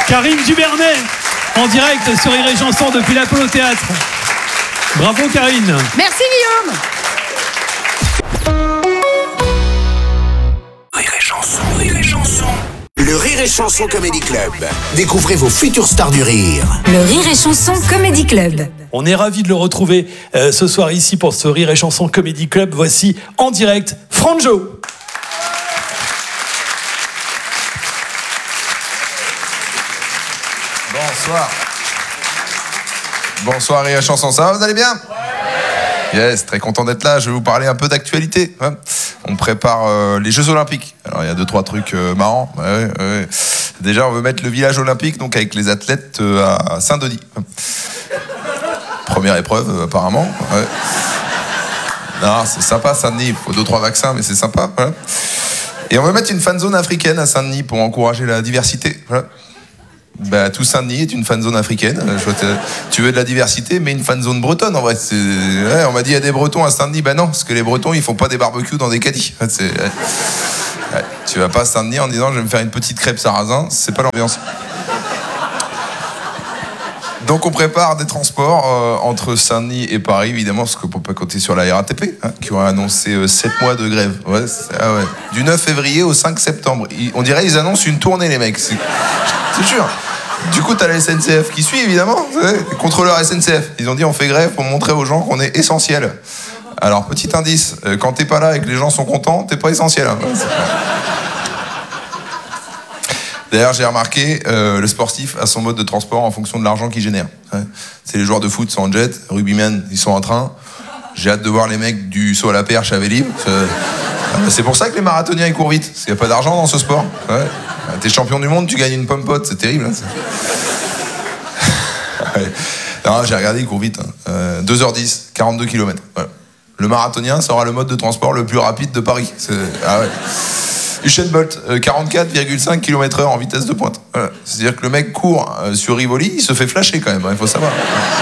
Karine Dubernet, en direct sur Rire et Chanson depuis l'Apollo Théâtre. Bravo Karine. Merci Guillaume. Rire et Chanson, Rire et Chanson. Le Rire et Chanson Comedy Club. Découvrez vos futures stars du rire. Le Rire et Chanson Comedy Club. On est ravis de le retrouver ce soir ici pour ce Rire et Chanson Comedy Club. Voici en direct Franjo. Bonsoir. Bonsoir Rire et Chanson, ça va, vous allez bien ? Yes, très content d'être là. Je vais vous parler un peu d'actualité. On prépare les Jeux Olympiques. Alors il y a 2-3 trucs marrants. Ouais. Déjà, on veut mettre le village olympique, donc avec les athlètes à Saint-Denis. Première épreuve, apparemment. Ouais. Non, c'est sympa Saint-Denis. Il faut 2-3 vaccins, mais c'est sympa. Voilà. Et on veut mettre une fan zone africaine à Saint-Denis pour encourager la diversité. Voilà. Bah, tout Saint-Denis est une fan zone africaine. Tu veux de la diversité, mais une fan zone bretonne en vrai. Ouais, on m'a dit il y a des Bretons à Saint-Denis. Ben non, parce que les Bretons ils font pas des barbecues dans des caddies. Ouais. Tu vas pas à Saint-Denis en disant je vais me faire une petite crêpe sarrasin, c'est pas l'ambiance. Donc on prépare des transports entre Saint-Denis et Paris, évidemment, parce qu'on peut pas compter sur la RATP, qui aura annoncé 7 mois de grève. Ouais, ouais. Du 9 février au 5 septembre. On dirait qu'ils annoncent une tournée, les mecs. C'est sûr. Du coup, t'as la SNCF qui suit, évidemment. Les contrôleurs SNCF. Ils ont dit on fait grève pour montrer aux gens qu'on est essentiel. Alors, petit indice, quand t'es pas là et que les gens sont contents, t'es pas essentiel. Hein. D'ailleurs, j'ai remarqué, le sportif a son mode de transport en fonction de l'argent qu'il génère. C'est les joueurs de foot sont en jet, rugbymen, ils sont en train. J'ai hâte de voir les mecs du saut à la perche à Vélib. C'est pour ça que les marathoniens ils courent vite, parce qu'il n'y a pas d'argent dans ce sport. Ouais. T'es champion du monde, tu gagnes une pomme-pote, c'est terrible. Hein, non, j'ai regardé, il court vite. 2h10, 42 km. Voilà. Le marathonien sera le mode de transport le plus rapide de Paris. Ah ouais. Usain Bolt, 44,5 km/h en vitesse de pointe. Voilà. C'est-à-dire que le mec court sur Rivoli, il se fait flasher quand même, il faut savoir.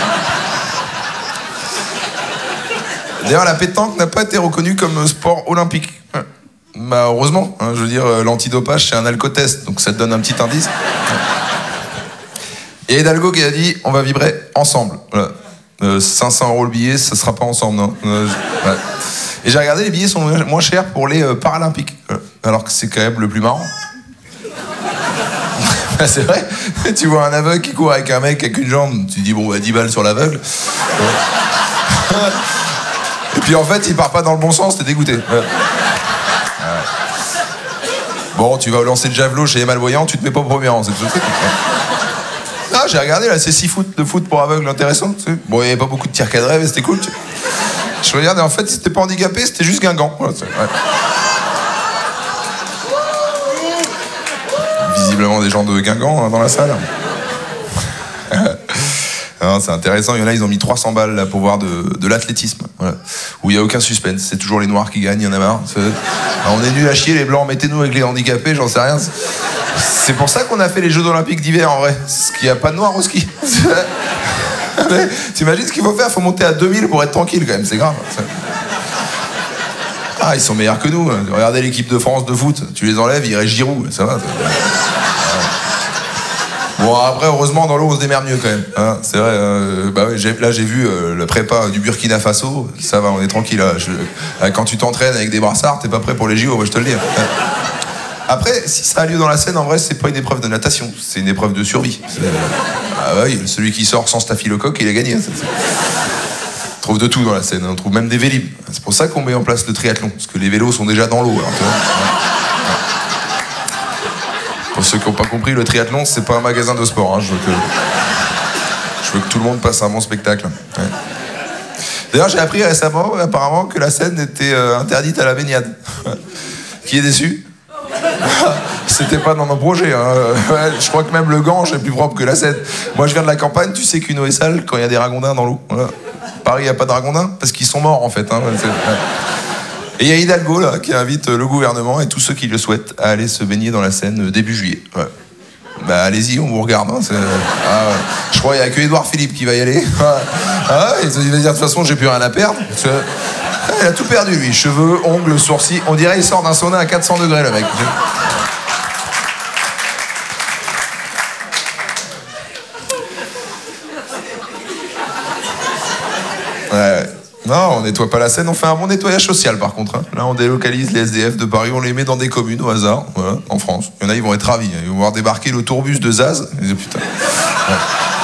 D'ailleurs, la pétanque n'a pas été reconnue comme sport olympique. Bah, heureusement, hein, je veux dire, l'antidopage, c'est un alcotest, donc ça te donne un petit indice. Et Hidalgo qui a dit, on va vibrer ensemble. Voilà. 500 € le billet, ça sera pas ensemble, non. Ouais. Et j'ai regardé, les billets sont moins chers pour les Paralympiques, alors que c'est quand même le plus marrant. Bah, c'est vrai, tu vois un aveugle qui court avec un mec avec une jambe, tu dis bon, bah, 10 balles sur l'aveugle. Et puis en fait, il part pas dans le bon sens, t'es dégoûté. Bon, tu vas lancer le javelot chez les malvoyants, tu te mets pas au premier rang, c'est tout. Ah, j'ai regardé là, c'est 6 foot de foot pour aveugles, intéressant. Tu sais. Bon, il n'y avait pas beaucoup de tirs cadrés, mais c'était cool. Tu sais. Je regardais, en fait, si t'étais pas handicapé, c'était juste Guingamp. Voilà, ouais. Visiblement des gens de Guingamp dans la salle. Non, c'est intéressant, il y en a, ils ont mis 300 balles là, pour voir de l'athlétisme, voilà. Où il n'y a aucun suspense, c'est toujours les noirs qui gagnent, il y en a marre. Alors, on est nuls à chier, les blancs, mettez-nous avec les handicapés, j'en sais rien. C'est pour ça qu'on a fait les Jeux Olympiques d'hiver en vrai, parce qu'il n'y a pas de noirs au ski. T'imagines ce qu'il faut faire? Il faut monter à 2000 pour être tranquille quand même, c'est grave. Ah, ils sont meilleurs que nous. Regardez l'équipe de France de foot, tu les enlèves, il reste Giroud, ça va. Bon, après, heureusement, dans l'eau, on se démerde mieux quand même. Hein, c'est vrai, bah ouais, là, j'ai vu le prépa du Burkina Faso. Ça va, on est tranquille. Là. Quand tu t'entraînes avec des brassards, t'es pas prêt pour les JO, moi, je te le dis. Après, si ça a lieu dans la Seine, en vrai, c'est pas une épreuve de natation. C'est une épreuve de survie. Ah ouais, celui qui sort sans staphylocoque, il a gagné. On trouve de tout dans la Seine. On trouve même des vélib. C'est pour ça qu'on met en place le triathlon. Parce que les vélos sont déjà dans l'eau. Alors, tu vois. Pour ceux qui n'ont pas compris, le triathlon, c'est pas un magasin de sport. Hein. Je veux que tout le monde passe un bon spectacle. Ouais. D'ailleurs, j'ai appris récemment, apparemment, que la Seine était interdite à la baignade. Qui est déçu? C'était pas dans nos projets. Hein. Ouais, je crois que même le Gange est plus propre que la Seine. Moi, je viens de la campagne, tu sais qu'une eau est sale quand il y a des ragondins dans l'eau. Voilà. Paris, il n'y a pas de ragondins parce qu'ils sont morts, en fait. Hein. Ouais. Et il y a Hidalgo là, qui invite le gouvernement et tous ceux qui le souhaitent à aller se baigner dans la Seine début juillet. Ouais. Bah allez-y, on vous regarde. Hein, ouais. Je crois qu'il n'y a que Édouard Philippe qui va y aller. Ah, il va dire de toute façon j'ai plus rien à perdre. Il a tout perdu lui, cheveux, ongles, sourcils. On dirait il sort d'un sauna à 400 degrés le mec. Ouais. Non, on nettoie pas la Seine, on fait un bon nettoyage social par contre. Hein. Là, on délocalise les SDF de Paris, on les met dans des communes au hasard, voilà, en France. Il y en a, ils vont être ravis. Ils vont voir débarquer le tourbus de Zaz. Ils disent, putain. Ouais.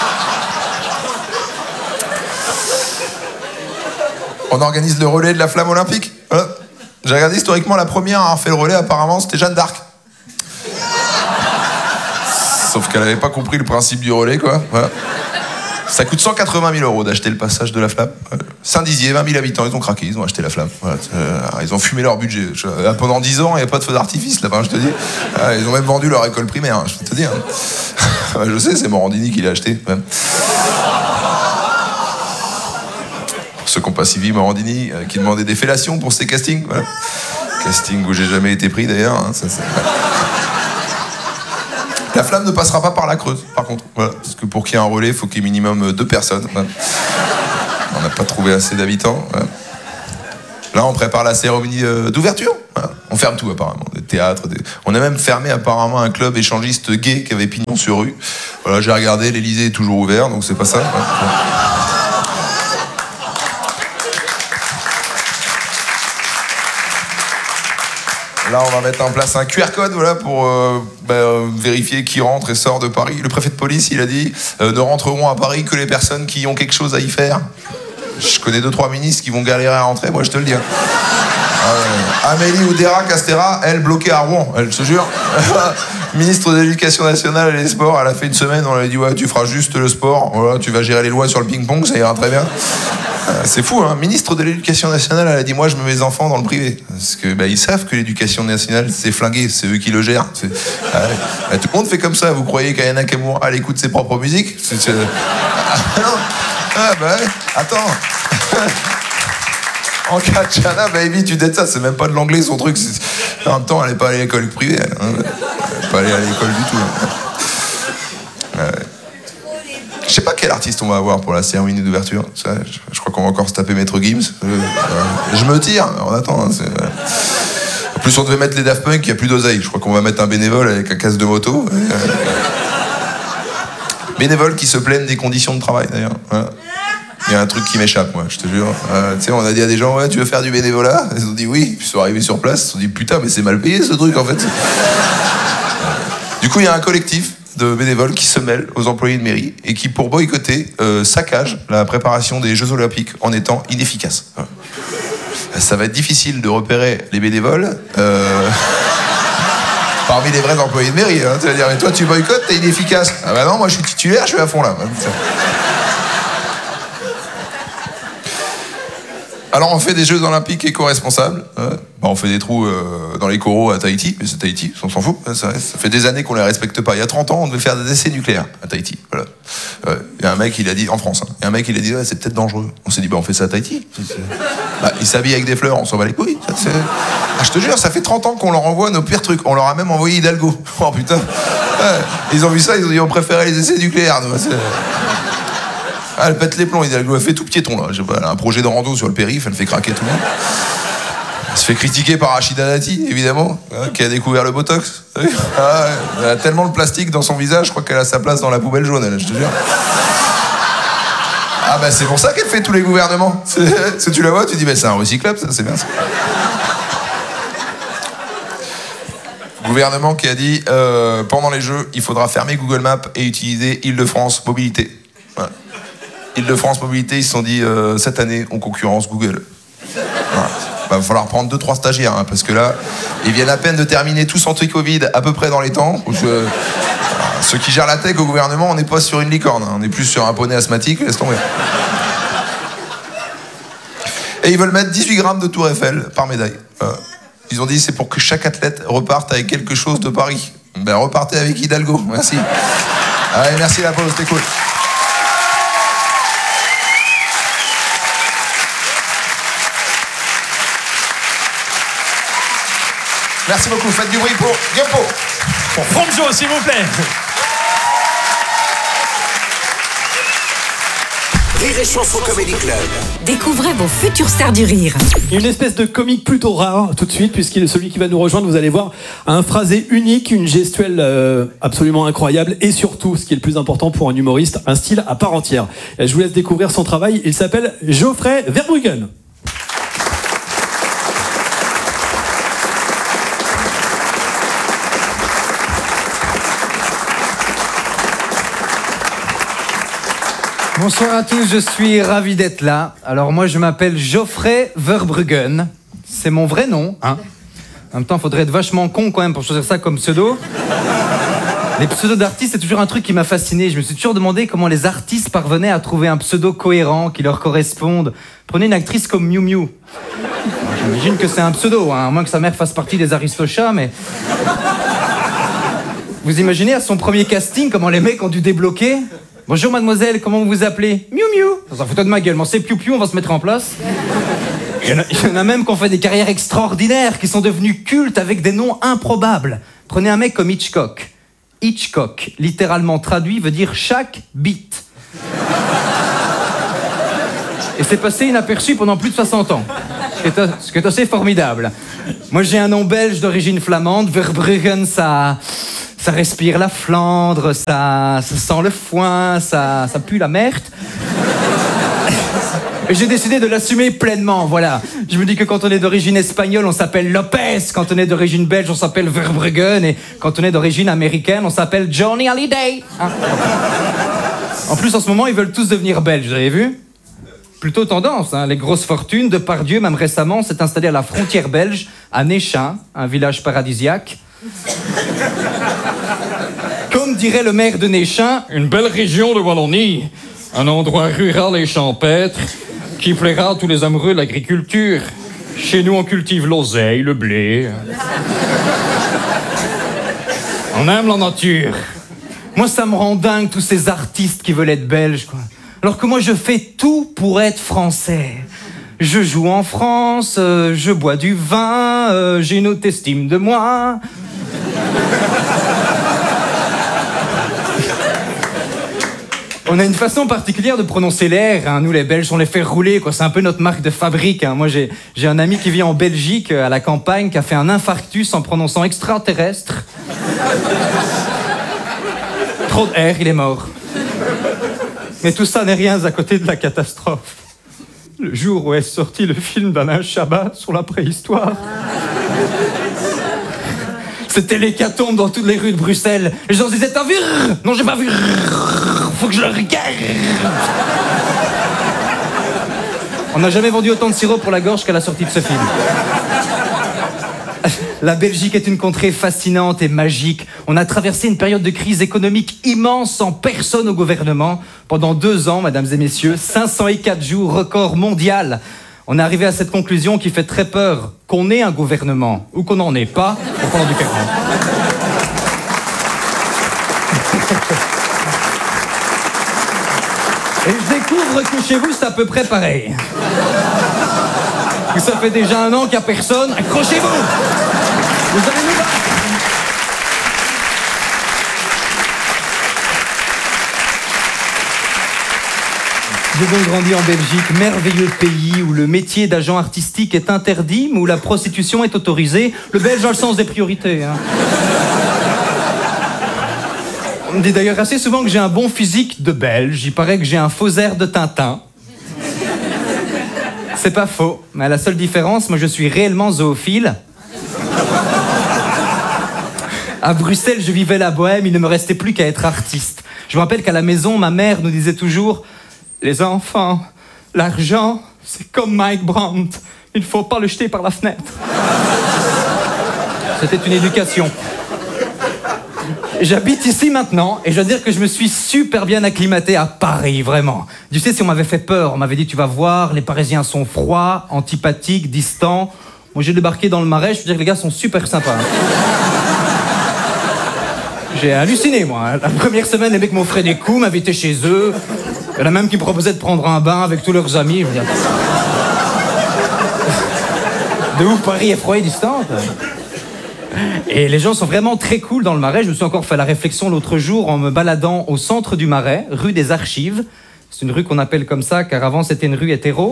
On organise le relais de la flamme olympique. Voilà. J'ai regardé historiquement, la première à avoir fait le relais, apparemment, c'était Jeanne d'Arc. Sauf qu'elle n'avait pas compris le principe du relais, quoi. Voilà. Ça coûte 180 000 € d'acheter le passage de la flamme. Saint-Dizier, 20 000 habitants, ils ont craqué, ils ont acheté la flamme. Voilà. Ils ont fumé leur budget. Pendant 10 ans, il n'y avait pas de feu d'artifice là-bas, je te dis. Ils ont même vendu leur école primaire, je peux te dire. Je sais, c'est Morandini qui l'a acheté. Pour ceux qui n'ont pas suivi Morandini, qui demandait des fellations pour ses castings. Voilà. Casting où j'ai jamais été pris d'ailleurs. Hein, La flamme ne passera pas par la Creuse, par contre. Voilà. Parce que pour qu'il y ait un relais, il faut qu'il y ait minimum 2 personnes. Voilà. On n'a pas trouvé assez d'habitants. Voilà. Là, on prépare la cérémonie d'ouverture. Voilà. On ferme tout, apparemment. Des théâtres. On a même fermé, apparemment, un club échangiste gay qui avait pignon sur rue. Voilà, j'ai regardé, l'Elysée est toujours ouvert, donc c'est pas ça. Voilà. Là, on va mettre en place un QR code, voilà, pour vérifier qui rentre et sort de Paris. Le préfet de police, il a dit ne rentreront à Paris que les personnes qui ont quelque chose à y faire. Je connais 2-3 ministres qui vont galérer à rentrer, moi je te le dis. Amélie Oudéa Castéra, elle bloquée à Rouen, elle, je te jure. Ministre de l'Éducation nationale et des Sports, elle a fait une semaine, on lui a dit ouais, tu feras juste le sport, voilà, tu vas gérer les lois sur le ping-pong, ça ira très bien. C'est fou, hein. Ministre de l'Éducation nationale, elle a dit moi je mets mes enfants dans le privé. Parce que ils savent que l'éducation nationale c'est flingué, c'est eux qui le gèrent. Tout le monde fait comme ça, vous croyez qu'Ayana Kamura elle écoute ses propres musiques non. Attends. En Katchana, baby, tu dettes ça, c'est même pas de l'anglais son truc. En même temps, elle n'est pas allée à l'école privée. Hein. Elle n'est pas allée à l'école du tout. Hein. Je sais pas quel artiste on va avoir pour la cérémonie d'ouverture. Je crois qu'on va encore se taper Maître Gims. Je me tire, on attend. Hein, en plus, on devait mettre les Daft Punk, il n'y a plus d'oseille. Je crois qu'on va mettre un bénévole avec un casque de moto. Bénévole qui se plaignent des conditions de travail, d'ailleurs. Voilà. Il y a un truc qui m'échappe, moi, je te jure. Tu sais, on a dit à des gens, ouais, tu veux faire du bénévolat? Ils ont dit oui. Puis ils sont arrivés sur place, ils se sont dit, putain, mais c'est mal payé ce truc, en fait. Du coup, il y a un collectif de bénévoles qui se mêlent aux employés de mairie et qui, pour boycotter, saccagent la préparation des Jeux Olympiques en étant inefficaces. Ça va être difficile de repérer les bénévoles parmi les vrais employés de mairie. Hein. Tu vas dire, mais toi, tu boycottes, t'es inefficace. Ah bah non, moi, je suis titulaire, je suis à fond là. Alors on fait des Jeux Olympiques éco-responsables. On fait des trous dans les coraux à Tahiti, mais c'est Tahiti, on s'en fout. Ça fait des années qu'on les respecte pas. Il y a 30 ans, on devait faire des essais nucléaires à Tahiti. Voilà. Il y a un mec, il a dit, en France, il y a un mec, il a dit, ouais, c'est peut-être dangereux. On s'est dit, on fait ça à Tahiti. Il s'habille avec des fleurs, on s'en bat les couilles. Je te jure, ça fait 30 ans qu'on leur envoie nos pires trucs. On leur a même envoyé Hidalgo. Oh putain. Ils ont vu ça, ils ont dit, on préférait les essais nucléaires. Elle pète les plombs, Hidalgo, elle fait tout piéton là. Elle a un projet de rando sur le périph', elle fait craquer tout le monde. Elle se fait critiquer par Rachida Dati, évidemment, qui a découvert le Botox. Elle a tellement de plastique dans son visage, je crois qu'elle a sa place dans la poubelle jaune, elle, je te jure. C'est pour ça qu'elle fait tous les gouvernements. Si tu la vois, tu dis, c'est un recyclable, ça, c'est bien ça. Gouvernement qui a dit, pendant les Jeux, il faudra fermer Google Maps et utiliser Île-de-France Mobilité. Voilà. Île-de-France Mobilité, ils se sont dit, cette année, on concurrence Google. Voilà. Va falloir prendre 2-3 stagiaires, hein, parce que là, ils viennent à peine de terminer tous anti-Covid à peu près dans les temps. Ceux qui gèrent la tech au gouvernement, on n'est pas sur une licorne, hein, on est plus sur un poney asthmatique, laisse tomber. Et ils veulent mettre 18 grammes de Tour Eiffel par médaille. Ils ont dit, c'est pour que chaque athlète reparte avec quelque chose de Paris. Repartez avec Hidalgo, merci. Allez, merci la pause, c'était cool. Merci beaucoup, faites du bruit pour Guimpo. Pour Franjo, s'il vous plaît. Rire et Chanson Comedy Club. Découvrez vos futures stars du rire. Une espèce de comique plutôt rare tout de suite, puisqu'il est celui qui va nous rejoindre, vous allez voir, un phrasé unique, une gestuelle absolument incroyable, et surtout, ce qui est le plus important pour un humoriste, un style à part entière. Je vous laisse découvrir son travail, il s'appelle Geoffrey Verbruggen. Bonsoir à tous, je suis ravi d'être là. Alors moi je m'appelle Geoffrey Verbruggen, c'est mon vrai nom, hein. En même temps, il faudrait être vachement con quand même pour choisir ça comme pseudo. Les pseudos d'artistes, c'est toujours un truc qui m'a fasciné. Je me suis toujours demandé comment les artistes parvenaient à trouver un pseudo cohérent qui leur corresponde. Prenez une actrice comme Miu Miu. J'imagine que c'est un pseudo, hein, à moins que sa mère fasse partie des Aristochats, mais... Vous imaginez à son premier casting comment les mecs ont dû débloquer ? Bonjour mademoiselle, comment vous vous appelez ? Miu Miu. Ça fout de ma gueule, mais c'est Piu Piu, on va se mettre en place. Il y en a même qui ont fait des carrières extraordinaires, qui sont devenus cultes avec des noms improbables. Prenez un mec comme Hitchcock. Hitchcock, littéralement traduit, veut dire chaque bite. Et c'est passé inaperçu pendant plus de 60 ans. Ce qui est assez formidable. Moi j'ai un nom belge d'origine flamande, Verbruggen, ça respire la Flandre, ça sent le foin, ça pue la merde. Et j'ai décidé de l'assumer pleinement, voilà. Je me dis que quand on est d'origine espagnole, on s'appelle Lopez. Quand on est d'origine belge, on s'appelle Verbruggen. Et quand on est d'origine américaine, on s'appelle Johnny Hallyday. Hein. En plus, en ce moment, ils veulent tous devenir belges, vous avez vu ? Plutôt tendance, hein. Les grosses fortunes. Depardieu, même récemment, s'est installé à la frontière belge, à Néchin, un village paradisiaque. Comme dirait le maire de Néchin, une belle région de Wallonie, un endroit rural et champêtre qui plaira à tous les amoureux de l'agriculture. Chez nous, on cultive l'oseille, le blé. On aime la nature. Moi, ça me rend dingue, tous ces artistes qui veulent être belges, quoi. Alors que moi, je fais tout pour être français. Je joue en France, je bois du vin, j'ai une haute estime de moi. On a une façon particulière de prononcer l'air, hein. Nous les Belges, on les fait rouler, quoi. C'est un peu notre marque de fabrique, hein. Moi j'ai un ami qui vit en Belgique, à la campagne, qui a fait un infarctus en prononçant extraterrestre. Trop de R, il est mort. Mais tout ça n'est rien à côté de la catastrophe. Le jour où est sorti le film d'Alain Chabat sur la préhistoire. C'était l'hécatombe dans toutes les rues de Bruxelles. Les gens se disaient « T'as vu ? Non, j'ai pas vu. Faut que je le regarde. » On n'a jamais vendu autant de sirop pour la gorge qu'à la sortie de ce film. La Belgique est une contrée fascinante et magique. On a traversé une période de crise économique immense sans personne au gouvernement. Pendant 2 ans, mesdames et messieurs, 504 jours, record mondial. On est arrivé à cette conclusion qui fait très peur. Qu'on ait un gouvernement ou qu'on n'en ait pas, on prend du carreau. Et je découvre que chez vous, c'est à peu près pareil. Ça fait déjà 1 an qu'il n'y a personne. Accrochez-vous! Vous allez nous battre! J'ai donc grandi en Belgique, merveilleux pays où le métier d'agent artistique est interdit, mais où la prostitution est autorisée. Le Belge a le sens des priorités, hein. On me dit d'ailleurs assez souvent que j'ai un bon physique de Belge. Il paraît que j'ai un faux air de Tintin. C'est pas faux, mais à la seule différence, moi je suis réellement zoophile. À Bruxelles, je vivais la bohème, il ne me restait plus qu'à être artiste. Je me rappelle qu'à la maison, ma mère nous disait toujours « Les enfants, l'argent, c'est comme Mike Brandt, il ne faut pas le jeter par la fenêtre. » C'était une éducation. J'habite ici maintenant et je dois dire que je me suis super bien acclimaté à Paris, vraiment. Tu sais, si on m'avait fait peur, on m'avait dit « Tu vas voir, les Parisiens sont froids, antipathiques, distants. » Moi, j'ai débarqué dans le Marais, je peux dire que les gars sont super sympas. J'ai halluciné, moi. La première semaine, les mecs m'offraient des coups, m'invitaient chez eux. Il y en a même qui me proposaient de prendre un bain avec tous leurs amis. Je veux dire... De ouf, Paris est froid et distant. Et les gens sont vraiment très cool dans le Marais. Je me suis encore fait la réflexion l'autre jour en me baladant au centre du Marais, rue des Archives. C'est une rue qu'on appelle comme ça, car avant c'était une rue hétéro.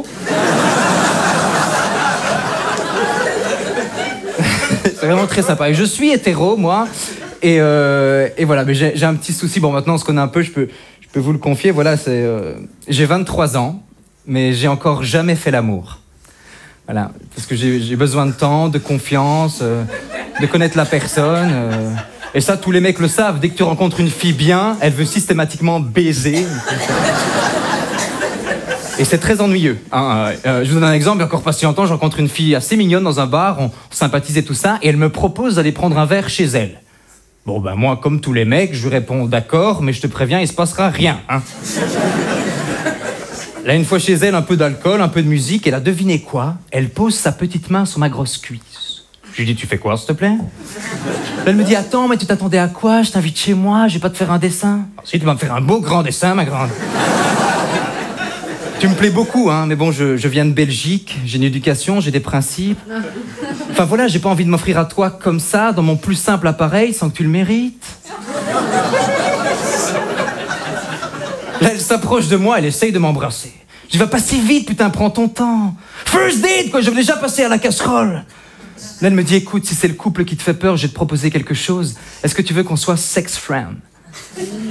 C'est vraiment très sympa. Et je suis hétéro, moi. Et voilà, mais j'ai un petit souci. Bon, maintenant on se connaît un peu, je peux vous le confier. Voilà, j'ai 23 ans, mais j'ai encore jamais fait l'amour. Voilà, parce que j'ai besoin de temps, de confiance, de connaître la personne. Et ça, tous les mecs le savent. Dès que tu rencontres une fille bien, elle veut systématiquement baiser. Et c'est très ennuyeux. Hein. Je vous donne un exemple. Il y a encore pas si longtemps, je rencontre une fille assez mignonne dans un bar, on sympathisait tout ça, et elle me propose d'aller prendre un verre chez elle. Bon, ben moi, comme tous les mecs, je lui réponds d'accord, mais je te préviens, il se passera rien. Hein. Là, une fois chez elle, un peu d'alcool, un peu de musique, et là, devinez quoi? Elle pose sa petite main sur ma grosse cuisse. Je lui dis, tu fais quoi, s'il te plaît? Là, elle me dit, attends, mais tu t'attendais à quoi? Je t'invite chez moi, je vais pas te faire un dessin. Si, tu vas me faire un beau grand dessin, ma grande. Tu me plais beaucoup, hein, mais bon, je viens de Belgique, j'ai une éducation, j'ai des principes. Enfin voilà, j'ai pas envie de m'offrir à toi comme ça, dans mon plus simple appareil, sans que tu le mérites. Là, elle s'approche de moi, elle essaye de m'embrasser. Je dis, va pas si vite, putain, prends ton temps. First date, quoi, je vais déjà passer à la casserole. Là, elle me dit, écoute, si c'est le couple qui te fait peur, je vais te proposer quelque chose. Est-ce que tu veux qu'on soit sex friend?